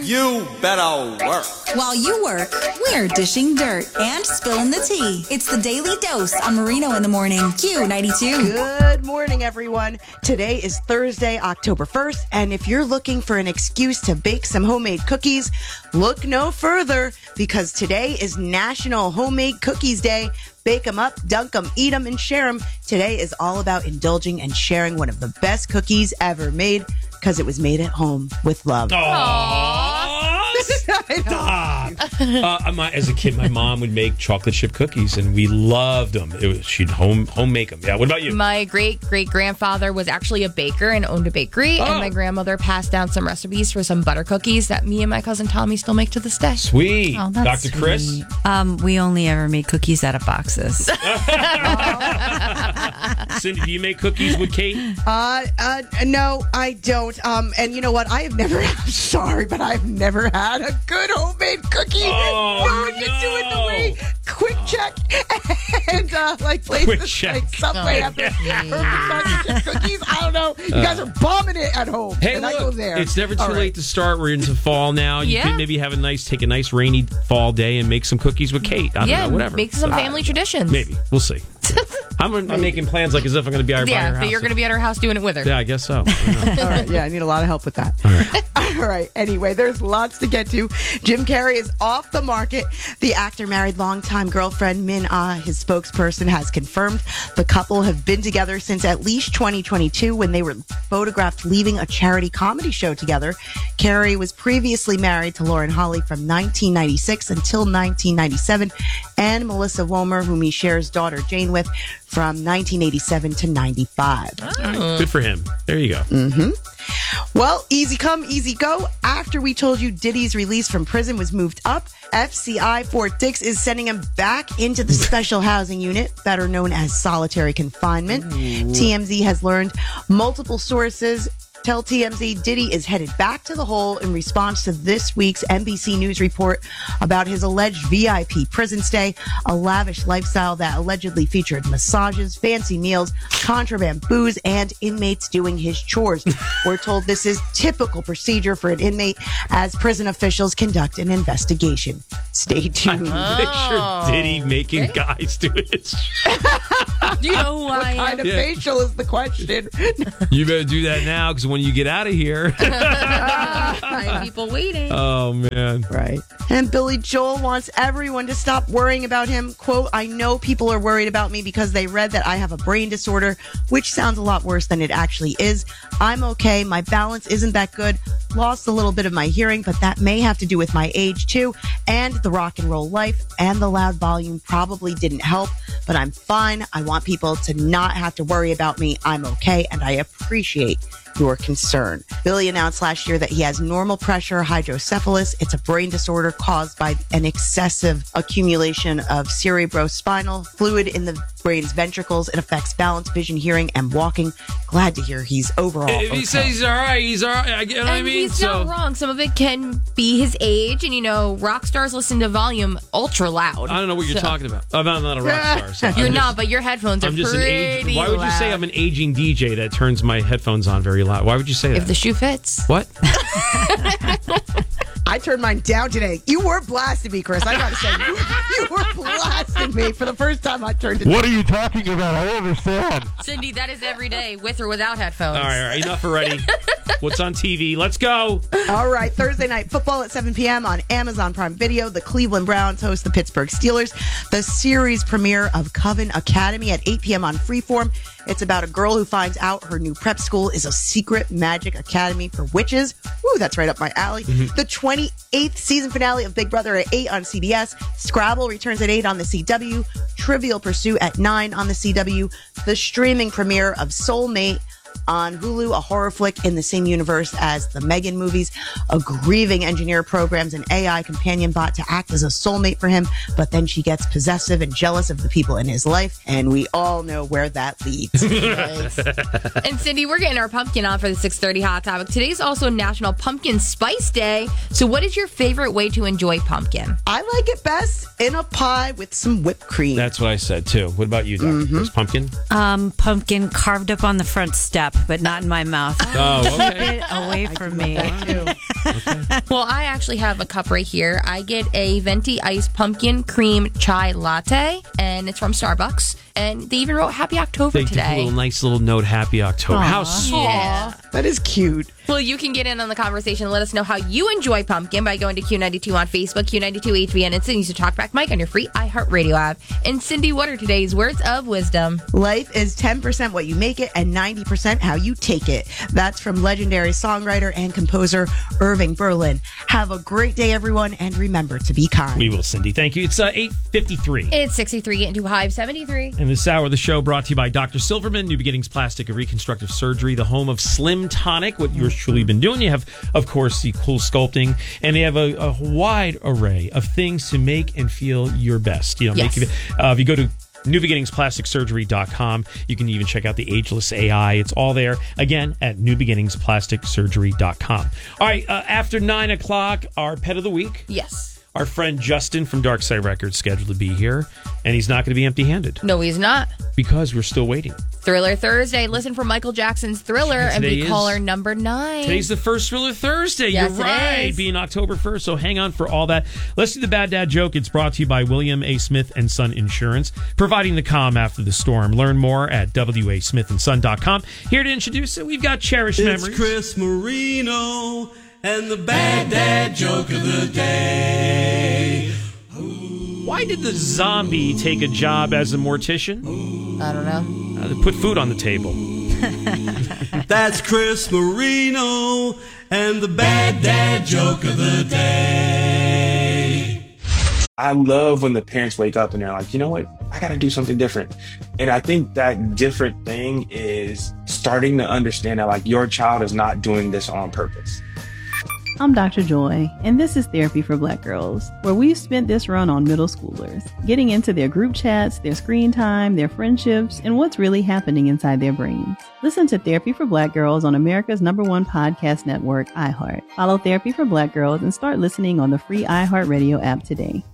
You better work. While you work, we're dishing dirt and spilling the tea. It's the Daily Dose on Marino in the Morning. Q92. Good morning, everyone. Today is Thursday, October 1st, and if you're looking for an excuse to bake some homemade cookies, look no further, because today is National Homemade Cookies Day. Bake them up, dunk them, eat them, and share them. Today is all about indulging and sharing one of the best cookies ever made, because it was made at home with love. Stop. As a kid, my mom would make chocolate chip cookies, and we loved them. She'd home make them. Yeah. What about you? My great-great-grandfather was actually a baker and owned a bakery, and my grandmother passed down some recipes for some butter cookies that me and my cousin Tommy still make to this day. Sweet. Oh, that's Dr. Chris? We only ever make cookies out of boxes. Cindy, do you make cookies with Kate? No, I don't. And you know what? I have never, I'm sorry, but I've never had a good homemade cookie. Oh, You do it the way, quick check, and like Quick places check. like Subway have their perfect chocolate chip cookies. I don't know. You guys are bombing it at home. Hey, and look, I go there. it's never too late to start. We're into fall now. You could maybe take a nice rainy fall day and make some cookies with Kate. I don't know, whatever. Make some family traditions. Maybe. We'll see. I'm making plans like as if I'm going to be by her house. But you're going to be at her house doing it with her. Yeah, I guess so. All right, yeah, I need a lot of help with that. All right. Anyway, there's lots to get to. Jim Carrey is off the market. The actor married longtime girlfriend Min Ah. His spokesperson has confirmed the couple have been together since at least 2022, when they were photographed leaving a charity comedy show together. Carrey was previously married to Lauren Holly from 1996 until 1997, and Melissa Womer, whom he shares daughter Jane with, from 1987 to 95. Good for him. There you go. Well, easy come, easy go. After we told you Diddy's release from prison was moved up, FCI Fort Dix is sending him back into the special housing unit, better known as solitary confinement. TMZ has learned multiple sources tell TMZ Diddy is headed back to the hole in response to this week's NBC News report about his alleged VIP prison stay, a lavish lifestyle that allegedly featured massages, fancy meals, contraband booze, and inmates doing his chores. We're told this is typical procedure for an inmate as prison officials conduct an investigation. Stay tuned. Picture Diddy making guys do it. You know who I am. What kind of facial is the question? You better do that now, because when you get out of here. People waiting. Oh, man. Right. And Billy Joel wants everyone to stop worrying about him. Quote, I know people are worried about me because they read that I have a brain disorder, which sounds a lot worse than it actually is. I'm okay. My balance isn't that good. Lost a little bit of my hearing, but that may have to do with my age too. And the rock and roll life and the loud volume probably didn't help, but I'm fine. I want people to not have to worry about me. I'm okay. And I appreciate your concern. Billy announced last year that he has normal pressure hydrocephalus. It's a brain disorder caused by an excessive accumulation of cerebrospinal fluid in the brain's ventricles. It affects balance, vision, hearing, and walking. Glad to hear he's overall If he says he's all right, he's all right. I get what I mean. He's not wrong. Some of it can be his age, and rock stars listen to volume ultra loud. I don't know what you're talking about. I'm not a rock star. So You're not, but your headphones are I'm just pretty Why would you say I'm an aging DJ that turns my headphones on very loud? Why would you say that? If the shoe fits. What? I turned mine down today. You were blasting me, Chris. I gotta say, you were blasting me for the first time I turned it down. What are you talking about? I don't understand. Cindy, that is every day, with or without headphones. All right. Enough already. What's on TV? Let's go. All right, Thursday night football at 7 p.m. on Amazon Prime Video. The Cleveland Browns host the Pittsburgh Steelers. The series premiere of Coven Academy at 8 p.m. on Freeform. It's about a girl who finds out her new prep school is a secret magic academy for witches. Ooh, that's right up my alley. The 28th season finale of Big Brother at 8 on CBS. Scrabble returns at 8 on the CW. Trivial Pursuit at 9 on the CW. The streaming premiere of Soulmate on Hulu, a horror flick in the same universe as the Megan movies. A grieving engineer programs an AI companion bot to act as a soulmate for him, but then she gets possessive and jealous of the people in his life, and we all know where that leads. And Cindy, we're getting our pumpkin on for the 6:30 Hot Topic. Today's also National Pumpkin Spice Day. So what is your favorite way to enjoy pumpkin? I like it best in a pie with some whipped cream. That's what I said, too. What about you, Dr. Chris? Pumpkin? Pumpkin carved up on the front step ketchup, but not in my mouth. Oh, okay. Keep it away from me. Well, I actually have a cup right here. I get a Venti Ice Pumpkin Cream Chai Latte, and it's from Starbucks. And they even wrote Happy October They did a today. little nice little note, Happy October. How sweet. Yeah. That is cute. Well, you can get in on the conversation and let us know how you enjoy pumpkin by going to Q92 on Facebook, Q92 HVN, and Cindy's Talkback Mike on your free iHeartRadio app. And Cindy, what are today's words of wisdom? Life is 10% what you make it and 90% how you take it. That's from legendary songwriter and composer Irving Berlin. Have a great day, everyone, and remember to be kind. We will, Cindy. Thank you. It's 8:53. It's 63, getting to Hive 73. And this hour of the show brought to you by Dr. Silverman, New Beginnings Plastic and Reconstructive Surgery, the home of Slim Tonic, what yours truly been doing. You have, of course, the cool sculpting, and they have a wide array of things to make and feel your best. Yes. If you go to newbeginningsplasticsurgery.com, you can even check out the ageless AI. It's all there, again, at newbeginningsplasticsurgery.com. All right, after 9 o'clock, our pet of the week. Yes. Our friend Justin from Dark Side Records scheduled to be here, and he's not going to be empty-handed No, he's not. because we're still waiting. Thriller Thursday. Listen for Michael Jackson's Thriller and Today be is- caller number 9. Today's the first Thriller Thursday. Yes, You're it right. is. Being October 1st, so hang on for all that. Let's do the Bad Dad joke. It's brought to you by William A. Smith & Son Insurance, providing the calm after the storm. Learn more at wasmithandson.com. Here to introduce it, we've got Cherished It's Memories. Chris Marino and the Bad Dad joke of the day. Why did the zombie take a job as a mortician? I don't know. To put food on the table. That's Chris Marino and the Bad Dad joke of the day. I love when the parents wake up and they're like, you know what? I got to do something different. And I think that different thing is starting to understand that like your child is not doing this on purpose. I'm Dr. Joy, and this is Therapy for Black Girls, where we've spent this run on middle schoolers, getting into their group chats, their screen time, their friendships, and what's really happening inside their brains. Listen to Therapy for Black Girls on America's #1 podcast network, iHeart. Follow Therapy for Black Girls and start listening on the free iHeartRadio app today.